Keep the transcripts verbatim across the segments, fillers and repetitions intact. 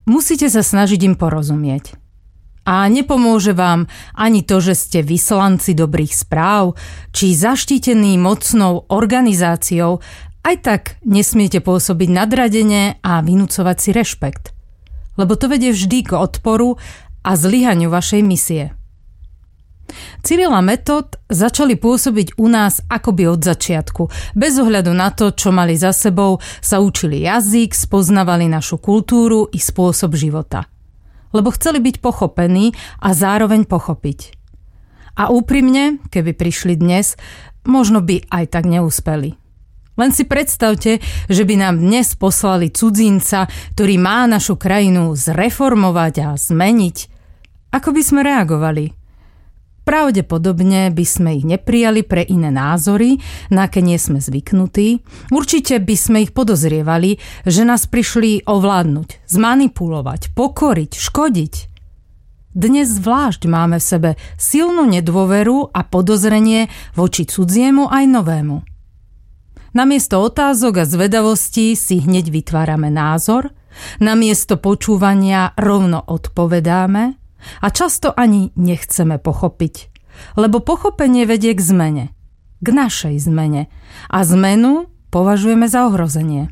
musíte sa snažiť im porozumieť. A nepomôže vám ani to, že ste vyslanci dobrých správ, či zaštítení mocnou organizáciou, aj tak nesmiete pôsobiť nadradene a vynúcovať si rešpekt. Lebo to vedie vždy k odporu a zlyhaniu vašej misie. Cyril a Metod začali pôsobiť u nás akoby od začiatku. Bez ohľadu na to, čo mali za sebou, sa učili jazyk, spoznávali našu kultúru i spôsob života. Lebo chceli byť pochopení a zároveň pochopiť. A úprimne, keby prišli dnes, možno by aj tak neúspeli. Len si predstavte, že by nám dnes poslali cudzinca, ktorý má našu krajinu zreformovať a zmeniť. Ako by sme reagovali? Pravdepodobne by sme ich neprijali pre iné názory, na aké nie sme zvyknutí. Určite by sme ich podozrievali, že nás prišli ovládnuť, zmanipulovať, pokoriť, škodiť. Dnes zvlášť máme v sebe silnú nedôveru a podozrenie voči cudziemu aj novému. Namiesto otázok a zvedavosti si hneď vytvárame názor, namiesto počúvania rovno odpovedáme, a často ani nechceme pochopiť, lebo pochopenie vedie k zmene, k našej zmene a zmenu považujeme za ohrozenie.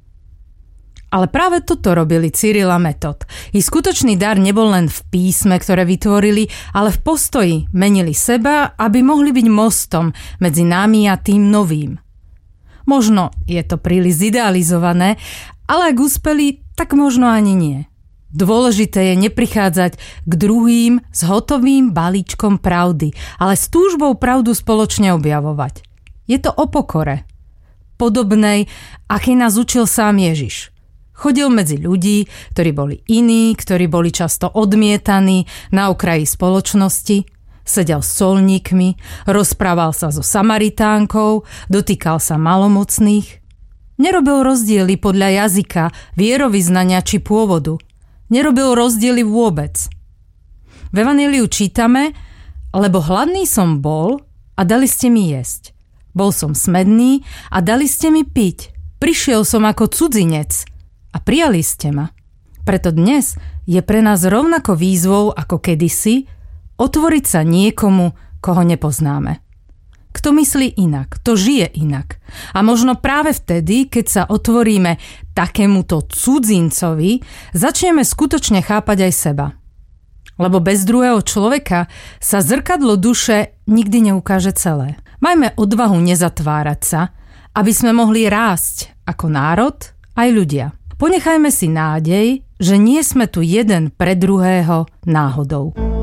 Ale práve toto robili Cyril a Metod. Ich skutočný dar nebol len v písme, ktoré vytvorili, ale v postoji menili seba, aby mohli byť mostom medzi nami a tým novým. Možno je to príliš idealizované, ale ak uspeli, tak možno ani nie. Dôležité je neprichádzať k druhým s hotovým balíčkom pravdy, ale s túžbou pravdu spoločne objavovať. Je to o pokore. Podobnej, aký nás učil sám Ježiš. Chodil medzi ľudí, ktorí boli iní, ktorí boli často odmietaní na okraji spoločnosti, sedel s colníkmi, rozprával sa so Samaritánkou, dotýkal sa malomocných. Nerobil rozdiely podľa jazyka, vierovyznania či pôvodu. Nerobil rozdiely vôbec. V Evanjeliu čítame, lebo hladný som bol a dali ste mi jesť. Bol som smedný a dali ste mi piť. Prišiel som ako cudzinec a prijali ste ma. Preto dnes je pre nás rovnako výzvou ako kedysi otvoriť sa niekomu, koho nepoznáme. Kto myslí inak, kto žije inak. A možno práve vtedy, keď sa otvoríme takémuto cudzincovi, začneme skutočne chápať aj seba. Lebo bez druhého človeka sa zrkadlo duše nikdy neukáže celé. Majme odvahu nezatvárať sa, aby sme mohli rásť ako národ aj ľudia. Ponechajme si nádej, že nie sme tu jeden pre druhého náhodou.